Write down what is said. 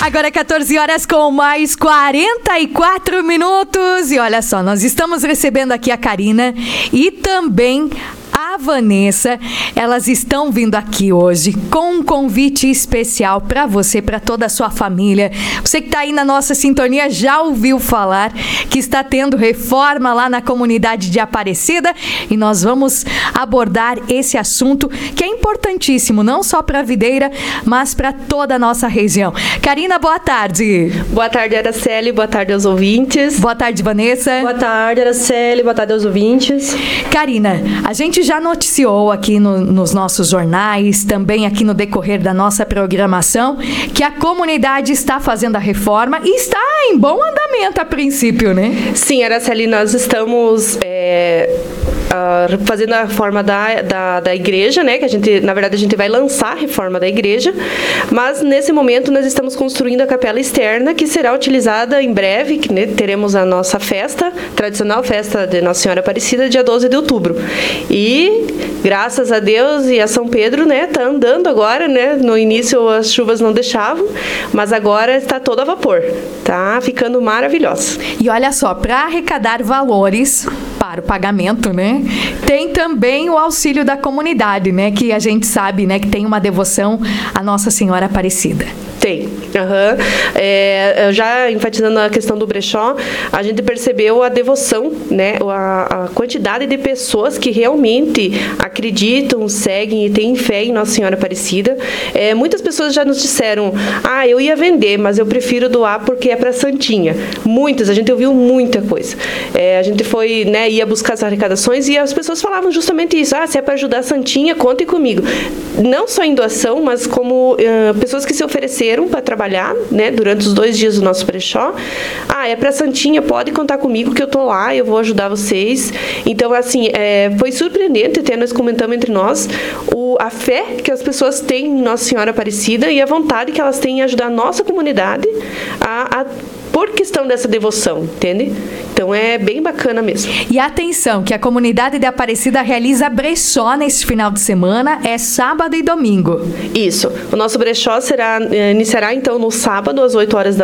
Agora 14 horas com mais 44 minutos. E olha só, nós estamos recebendo aqui a Karina e também a Vanessa. Elas estão vindo aqui hoje com um convite especial para você, para toda a sua família. Você que está aí na nossa sintonia já ouviu falar que está tendo reforma lá na comunidade de Aparecida e nós vamos abordar esse assunto que é importantíssimo, não só para a Videira, mas para toda a nossa região. Karina, boa tarde. Boa tarde, Araceli. Boa tarde aos ouvintes. Boa tarde, Vanessa. Boa tarde, Araceli. Boa tarde aos ouvintes. Karina, a gente já noticiou aqui nos nossos jornais, também aqui no decorrer da nossa programação, que a comunidade está fazendo a reforma e está em bom andamento a princípio, né? Sim, Araceli, nós estamos fazendo a reforma da igreja, né? Que a gente vai lançar a reforma da igreja, mas nesse momento nós estamos construindo a capela externa, que será utilizada em breve, que, né, teremos a nossa festa, tradicional festa de Nossa Senhora Aparecida, dia 12 de outubro. E, graças a Deus e a São Pedro, né, tá andando agora, né? No início as chuvas não deixavam, mas agora está todo a vapor. Tá ficando maravilhoso. E olha só, para arrecadar valores para o pagamento, né? Tem também o auxílio da comunidade, né? Que a gente sabe, né? Que tem uma devoção à Nossa Senhora Aparecida. Tem. Já enfatizando a questão do brechó, a gente percebeu a devoção, né? A quantidade de pessoas que realmente acreditam, seguem e têm fé em Nossa Senhora Aparecida. Muitas pessoas já nos disseram, eu ia vender, mas eu prefiro doar porque é para Santinha. Muitas, a gente ouviu muita coisa. A gente foi, né, ia buscar as arrecadações e as pessoas falavam justamente isso. Se é para ajudar a Santinha, contem comigo. Não só em doação, mas como pessoas que se ofereceram para trabalhar, né, durante os 2 dias do nosso brechó. É para Santinha, pode contar comigo que eu tô lá, eu vou ajudar vocês. Então, assim, foi surpreendente, até nós comentamos entre nós, a fé que as pessoas têm em Nossa Senhora Aparecida e a vontade que elas têm em ajudar a nossa comunidade por questão dessa devoção, entende? Então é bem bacana mesmo. E atenção, que a comunidade de Aparecida realiza brechó nesse final de semana, é sábado e domingo. Isso. O nosso brechó iniciará então no sábado, às 8 horas da